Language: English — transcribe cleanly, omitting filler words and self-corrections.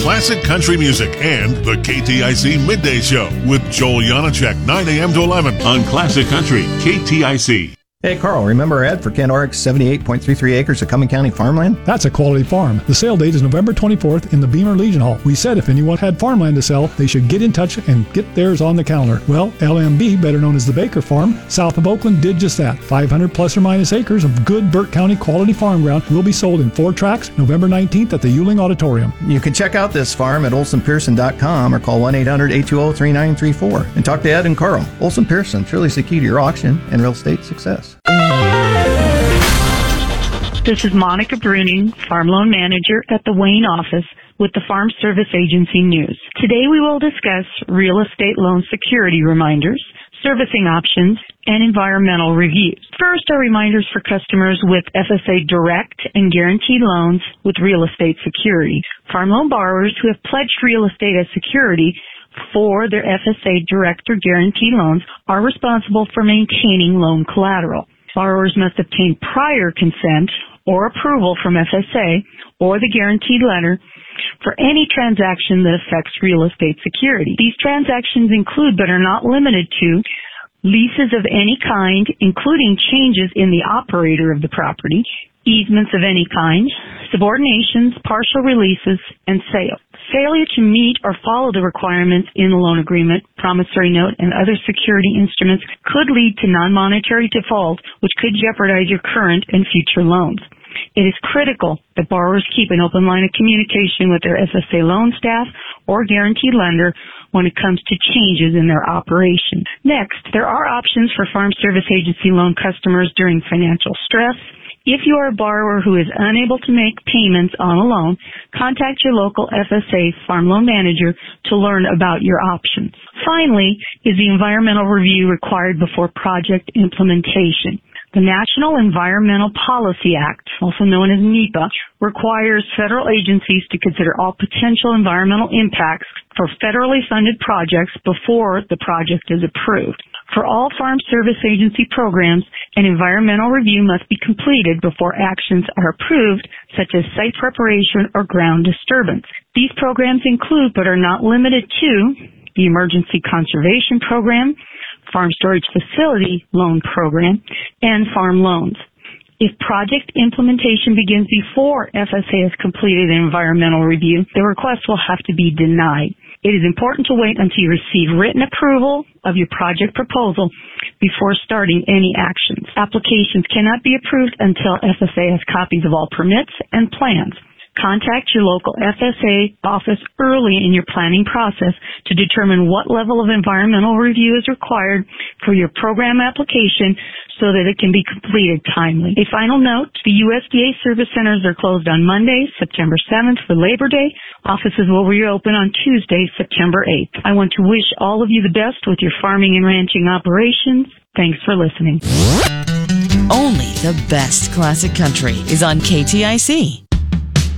classic country music, and the KTIC Midday Show with Joel Janacek, 9 a.m. to 11 on Classic Country, KTIC. Hey, Carl, remember our ad for Kent Oryx 78.33 acres of Cumming County farmland? That's a quality farm. The sale date is November 24th in the Beamer Legion Hall. We said if anyone had farmland to sell, they should get in touch and get theirs on the calendar. Well, LMB, better known as the Baker Farm, south of Oakland, did just that. 500 plus or minus acres of good Burt County quality farm ground will be sold in 4 tracts November 19th at the Yuling Auditorium. You can check out this farm at olsonpearson.com or call 1-800-820-3934 and talk to Ed and Carl. Olson Pearson, truly is the key to your auction and real estate success. This is Monica Bruning, Farm Loan Manager at the Wayne office with the Farm Service Agency News. Today we will discuss real estate loan security reminders, servicing options, and environmental reviews. First are reminders for customers with FSA direct and guaranteed loans with real estate security. Farm loan borrowers who have pledged real estate as security for their FSA direct or guaranteed loans are responsible for maintaining loan collateral. Borrowers must obtain prior consent or approval from FSA or the guaranteed lender for any transaction that affects real estate security. These transactions include, but are not limited to, leases of any kind, including changes in the operator of the property, easements of any kind, subordinations, partial releases, and sale. Failure to meet or follow the requirements in the loan agreement, promissory note, and other security instruments could lead to non-monetary default, which could jeopardize your current and future loans. It is critical that borrowers keep an open line of communication with their FSA loan staff or guaranteed lender when it comes to changes in their operation. Next, there are options for Farm Service Agency loan customers during financial stress. If you are a borrower who is unable to make payments on a loan, contact your local FSA Farm Loan Manager to learn about your options. Finally, is the environmental review required before project implementation. The National Environmental Policy Act, also known as NEPA, requires federal agencies to consider all potential environmental impacts for federally funded projects before the project is approved. For all Farm Service Agency programs, an environmental review must be completed before actions are approved, such as site preparation or ground disturbance. These programs include, but are not limited to, the Emergency Conservation Program, Farm Storage Facility Loan Program, and farm loans. If project implementation begins before FSA has completed an environmental review, the request will have to be denied. It is important to wait until you receive written approval of your project proposal before starting any actions. Applications cannot be approved until FSA has copies of all permits and plans. Contact your local FSA office early in your planning process to determine what level of environmental review is required for your program application so that it can be completed timely. A final note, the USDA service centers are closed on Monday, September 7th for Labor Day. Offices will reopen on Tuesday, September 8th. I want to wish all of you the best with your farming and ranching operations. Thanks for listening. Only the best classic country is on KTIC.